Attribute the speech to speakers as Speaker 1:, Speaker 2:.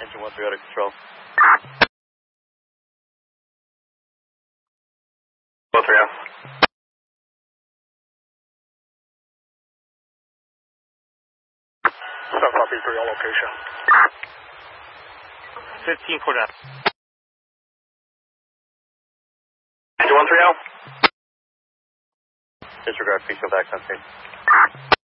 Speaker 1: Engine 1 3 out of control. 1 3 out. South copy for your location. 15 for that. Engine 1 3 out. Disregard, field access.